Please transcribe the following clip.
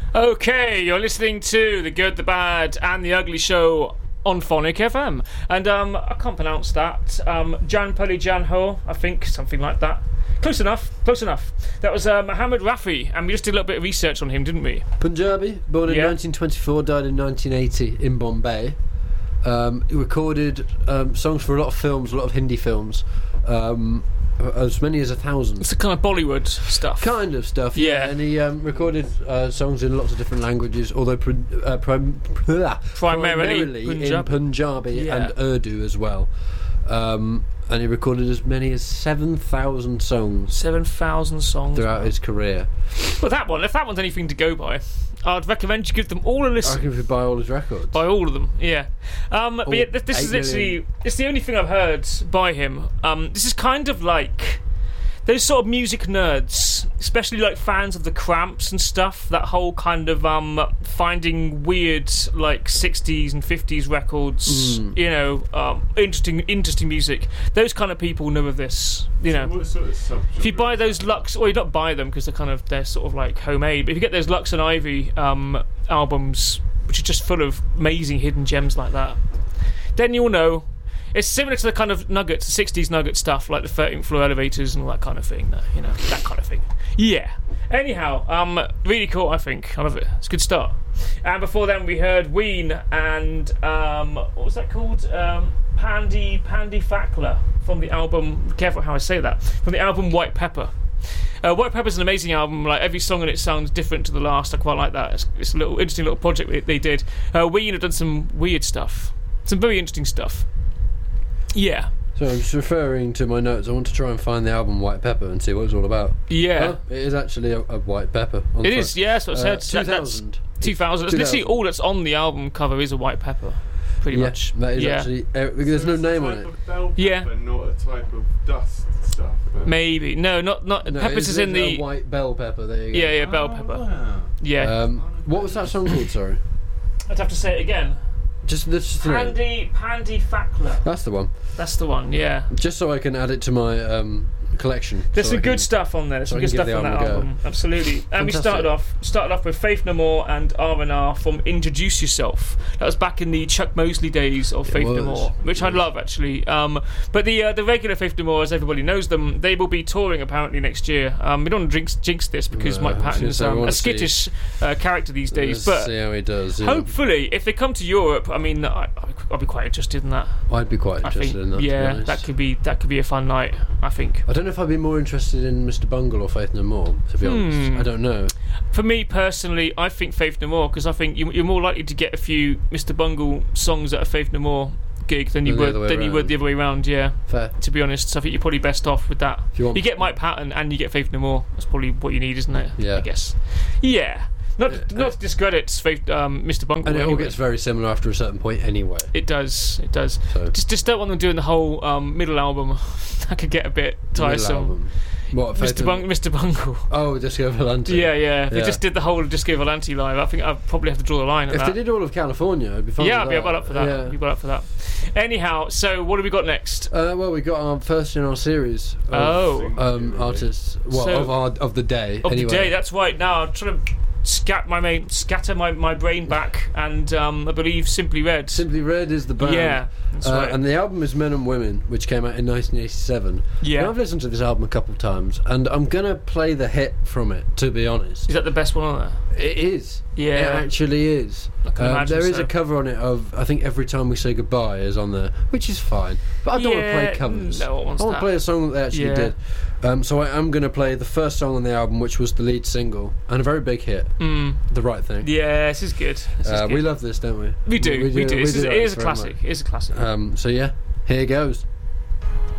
Okay, you're listening to The Good, The Bad and The Ugly Show on Phonic FM. And I can't pronounce that. Jan Pali Janho, I think, something like that. Close enough. That was Mohammed Rafi, and we just did a little bit of research on him, didn't we? Punjabi, born in 1924, died in 1980 in Bombay. He recorded songs for a lot of films, a lot of Hindi films. As many as 1,000. It's the kind of Bollywood stuff. Kind of stuff, yeah. And he recorded songs in lots of different languages, although primarily in Punjabi and Urdu as well. And he recorded as many as 7,000 songs. 7,000 songs throughout his career. Well, if that one's anything to go by, I'd recommend you give them all a listen. I reckon if you buy all his records. Buy all of them, yeah. But yeah, this is literally... It's the only thing I've heard by him. This is kind of like... Those sort of music nerds, especially like fans of the Cramps and stuff, that whole kind of finding weird like 60s and 50s records, interesting music. Those kind of people know of this, you know. What sort of subgenre? If you buy those Lux, or you don't buy them because they're sort of like homemade, but if you get those Lux and Ivy albums, which are just full of amazing hidden gems like that, then you'll know. It's similar to the kind of Nuggets, the 60s Nugget stuff, like the 13th floor elevators and all that kind of thing, that kind of thing. Yeah. Anyhow, really cool, I think. I love it. It's a good start. And before then, we heard Ween and, what was that called? Pandy Fackler from the album, careful how I say that, from the album White Pepper. White Pepper's an amazing album. Like every song in it sounds different to the last. I quite like that. It's a little interesting little project they did. Ween have done some weird stuff. Some very interesting stuff. Yeah. So I'm just referring to my notes. I want to try and find the album White Pepper and see what it's all about. Yeah. It is actually a white pepper. It is, yeah, that's what I said. 2000. 2000. That's literally all that's on the album cover is a white pepper. Pretty much. That is actually... there's no name on it. Bell pepper, not a type of dust stuff. Maybe. No, not peppers is in the... white bell pepper, there you go. Yeah, bell pepper. Wow. Yeah. What was that song called, sorry? I'd have to say it again. Just Pandy Fackler. That's the one. That's the one, yeah. Just so I can add it to my collection. There's some good stuff on there. There's some good stuff on that album. Absolutely. And we started off with Faith No More and R&R from Introduce Yourself. That was back in the Chuck Mosley days of Faith No More, which I love actually. But the regular Faith No More, as everybody knows them, they will be touring apparently next year. We don't want to jinx this because Mike Patton's a skittish character these days. Let's see how he does. Yeah. Hopefully, if they come to Europe, I mean, I'll be quite interested in that. I'd be quite interested in that. Yeah, that could be a fun night, I think. I don't know if I'd be more interested in Mr. Bungle or Faith No More, to be honest. I don't know. For me personally, I think Faith No More, because I think you're more likely to get a few Mr. Bungle songs at a Faith No More gig than you would the other way around. Yeah, fair. To be honest, so I think you're probably best off with that. You get Mike Patton and you get Faith No More. That's probably what you need, isn't it? Yeah, I guess. Yeah. Not to discredit Mr. Bungle. And it all gets very similar after a certain point anyway. It does. So. Just don't want them doing the whole middle album. That could get a bit tiresome. What, Mr. Bungle? Oh, Disco Volante. Yeah. If they just did the whole Disco Volante live, I think I'd probably have to draw the line at that. If they did all of California, I'd be fine. Yeah, I'd be up for that. Yeah. Be up for that. Anyhow, so what have we got next? Well, we got our first in our series of artists. Well, of the day. Of the day, that's right. Now I'm trying to scatter my brain back, and I believe Simply Red. Simply Red is the band. Yeah, that's right. And the album is Men and Women, which came out in 1987. Yeah. And I've listened to this album a couple of times, and I'm gonna play the hit from it, to be honest. Is that the best one on there? It is. Yeah. It actually is. I can imagine there is a cover on it of, I think, Every Time We Say Goodbye is on there, which is fine. But I don't want to play covers. No one wants I want to play a song that they actually did. So I am going to play the first song on the album, which was the lead single, and a very big hit, The Right Thing. Yeah, this is good. We love this, don't we? We do. It is a classic. It is a classic. So yeah, here goes.